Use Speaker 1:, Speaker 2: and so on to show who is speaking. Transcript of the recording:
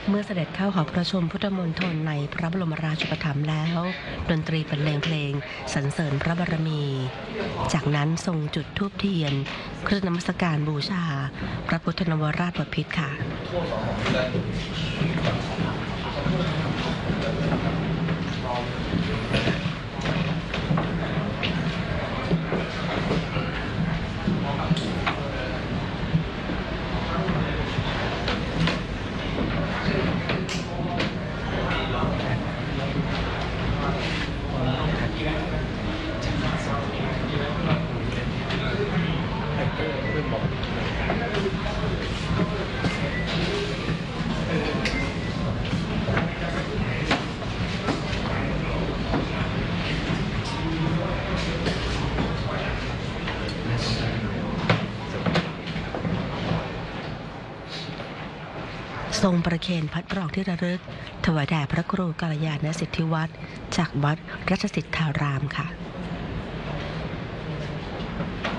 Speaker 1: เมื่อเสด็จเข้าหอประชุมพุทธมณฑลในพระบรมราชูปถัมภ์แล้วดนตรีบรรเลงเพลงสรรเสริญพระบารมี จากนั้นทรงจุดธูปเทียนเครื่องนมัสการบูชาพระพุทธนวราชบพิตรค่ะทรงประเคนพัดปลอกที่ระลึกถวายแด่พระครูกัลยาณสิทธิวัฒน์จากวัดราชสิทธารามค่ะ